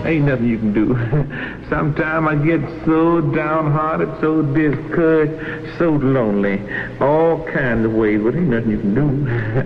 Ain't nothing you can do. Sometimes I get so downhearted, so discouraged, so lonely, all kinds of ways, but ain't nothing you can do.